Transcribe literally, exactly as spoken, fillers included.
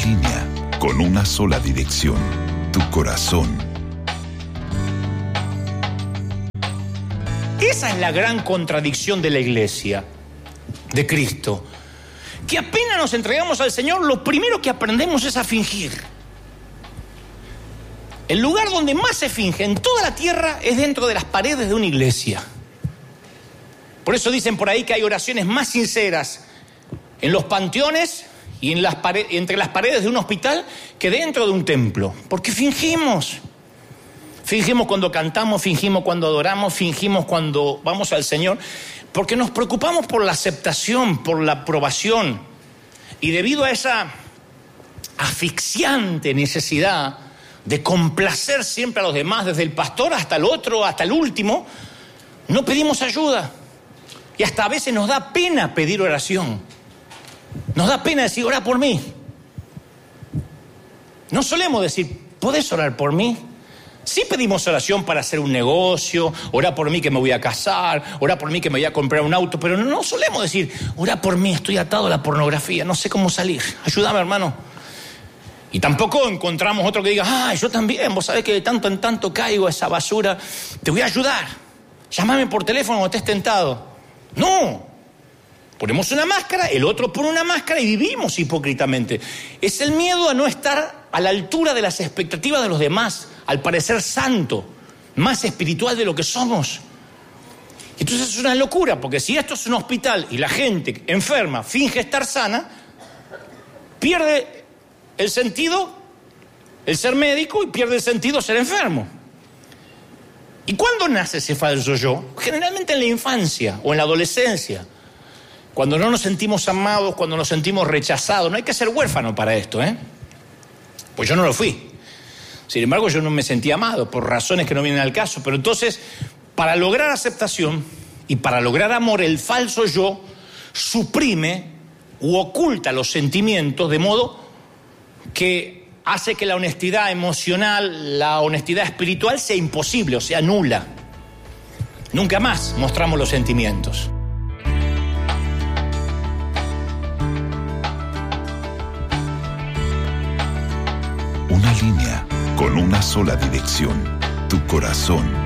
línea con una sola dirección, tu corazón. Esa es la gran contradicción de la iglesia, de Cristo. Que apenas nos entregamos al Señor, lo primero que aprendemos es a fingir. El lugar donde más se finge en toda la tierra es dentro de las paredes de una iglesia. Por eso dicen por ahí que hay oraciones más sinceras en los panteones y en las paredes, entre las paredes de un hospital que dentro de un templo. Porque fingimos. Fingimos cuando cantamos, fingimos cuando adoramos, fingimos cuando vamos al Señor, porque nos preocupamos por la aceptación, por la aprobación. Y debido a esa asfixiante necesidad de complacer siempre a los demás, desde el pastor hasta el otro, hasta el último, no pedimos ayuda. Y hasta a veces nos da pena pedir oración. Nos da pena decir, ora por mí. No solemos decir, ¿podés orar por mí? Sí pedimos oración para hacer un negocio, ora por mí que me voy a casar, ora por mí que me voy a comprar un auto, pero no solemos decir, ora por mí, estoy atado a la pornografía, no sé cómo salir, ayúdame, hermano. Y tampoco encontramos otro que diga, ah, yo también, vos sabés que de tanto en tanto caigo a esa basura, te voy a ayudar, llámame por teléfono cuando estés tentado. No, ponemos una máscara, el otro pone una máscara y vivimos hipócritamente. Es el miedo a no estar a la altura de las expectativas de los demás, al parecer santo, más espiritual de lo que somos. Entonces es una locura, porque si esto es un hospital y la gente enferma finge estar sana, pierde el sentido el ser médico y pierde el sentido ser enfermo. ¿Y cuándo nace ese falso yo? Generalmente en la infancia o en la adolescencia, cuando no nos sentimos amados, cuando nos sentimos rechazados. No hay que ser huérfano para esto, ¿eh? Pues yo no lo fui. Sin embargo, yo no me sentía amado por razones que no vienen al caso. Pero entonces, para lograr aceptación y para lograr amor, el falso yo suprime u oculta los sentimientos de modo que hace que la honestidad emocional, la honestidad espiritual sea imposible, o sea, nula. Nunca más mostramos los sentimientos. Una línea con una sola dirección, tu corazón.